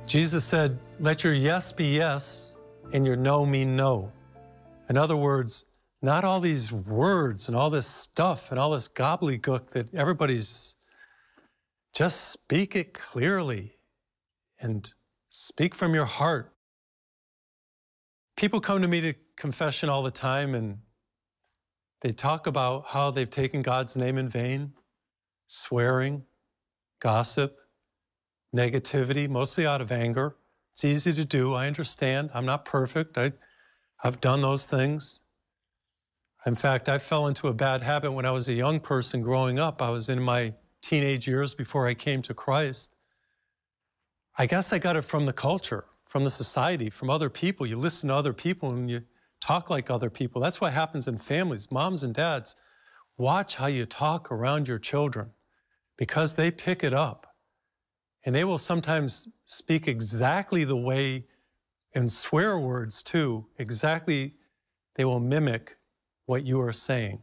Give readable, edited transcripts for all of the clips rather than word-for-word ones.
Jesus said, let your yes be yes and your no mean no. In other words, not all these words and all this stuff and all this gobbledygook that everybody's, just speak it clearly and speak from your heart. People come to me to confession all the time and they talk about how they've taken God's name in vain, swearing, gossip, negativity, mostly out of anger. It's easy to do, I understand. I'm not perfect. I've done those things. In fact, I fell into a bad habit when I was a young person growing up. I was in my teenage years before I came to Christ. I guess I got it from the culture, from the society, from other people. You listen to other people and you talk like other people. That's what happens in families. Moms and dads, watch how you talk around your children because they pick it up. And they will sometimes speak exactly the way, and swear words too, exactly, they will mimic what you are saying.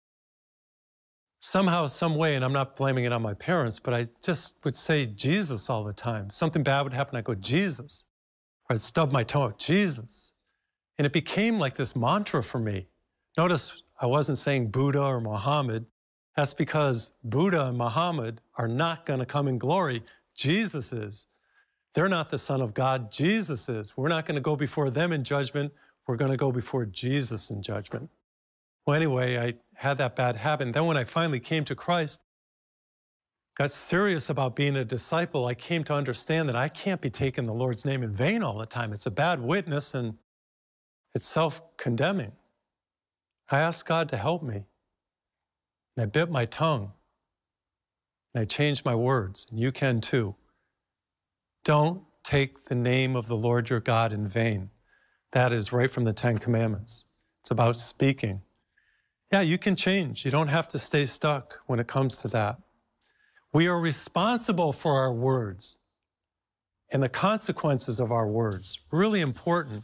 Somehow, some way, and I'm not blaming it on my parents, but I just would say Jesus all the time. Something bad would happen, I'd go, Jesus. Or I'd stub my toe, Jesus. And it became like this mantra for me. Notice I wasn't saying Buddha or Muhammad. That's because Buddha and Muhammad are not going to come in glory. Jesus is. They're not the Son of God. Jesus is. We're not going to go before them in judgment. We're going to go before Jesus in judgment. Well, anyway, I had that bad habit. And then when I finally came to Christ, got serious about being a disciple, I came to understand that I can't be taking the Lord's name in vain all the time. It's a bad witness and it's self-condemning. I asked God to help me. And I bit my tongue. And I changed my words, and you can too. Don't take the name of the Lord your God in vain. That is right from the Ten Commandments. It's about speaking. Yeah, you can change. You don't have to stay stuck when it comes to that. We are responsible for our words and the consequences of our words. Really important.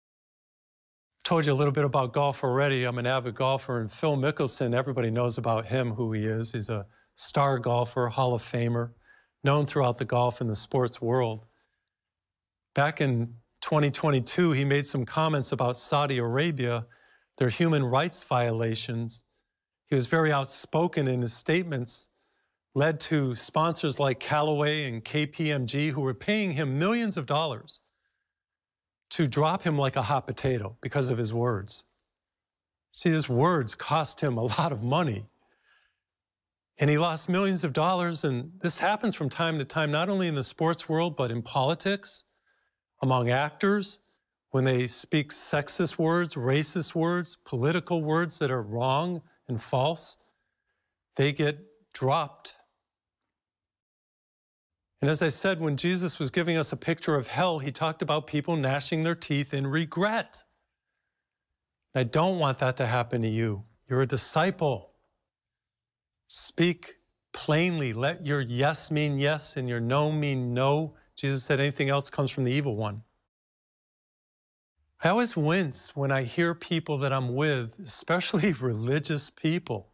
Told you a little bit about golf already. I'm an avid golfer, and Phil Mickelson, everybody knows about him, who he is. He's a star golfer, Hall of Famer, known throughout the golf and the sports world. Back in 2022, he made some comments about Saudi Arabia, their human rights violations. He was very outspoken in his statements, led to sponsors like Callaway and KPMG who were paying him millions of dollars to drop him like a hot potato because of his words. See, his words cost him a lot of money. And he lost millions of dollars, and this happens from time to time, not only in the sports world, but in politics, among actors, when they speak sexist words, racist words, political words that are wrong and false, they get dropped. And as I said, when Jesus was giving us a picture of hell, he talked about people gnashing their teeth in regret. I don't want that to happen to you. You're a disciple. Speak plainly. Let your yes mean yes and your no mean no. Jesus said anything else comes from the evil one. I always wince when I hear people that I'm with, especially religious people.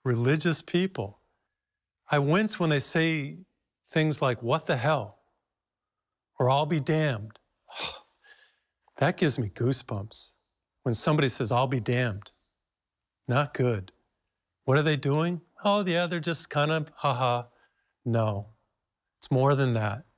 I wince when they say things like, what the hell? Or I'll be damned. That gives me goosebumps. When somebody says, I'll be damned. Not good. What are they doing? Oh, yeah, they're just kind of, haha. No, it's more than that.